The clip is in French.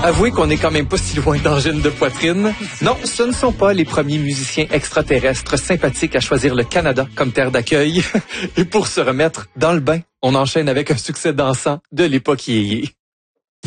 Avouez qu'on est quand même pas si loin d'angine de poitrine. Non, ce ne sont pas les premiers musiciens extraterrestres sympathiques à choisir le Canada comme terre d'accueil. Et pour se remettre dans le bain, on enchaîne avec un succès dansant de l'époque yéyé.